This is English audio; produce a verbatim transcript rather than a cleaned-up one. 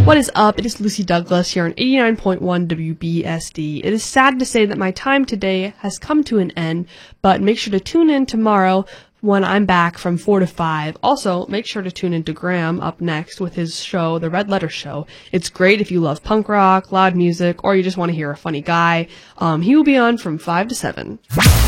What is up? It is Lucy Douglas here on eighty-nine point one W B S D. It is sad to say that my time today has come to an end, but make sure to tune in tomorrow when I'm back from four to five. Also, make sure to tune in to Graham up next with his show, The Red Letter Show. It's great if you love punk rock, loud music, or you just want to hear a funny guy. Um, he will be on from five to seven.